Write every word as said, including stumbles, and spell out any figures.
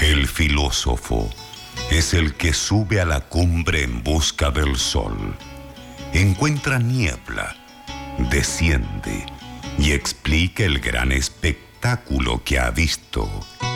El filósofo es el que sube a la cumbre en busca del sol. Encuentra niebla, desciende y explica el gran espectáculo que ha visto.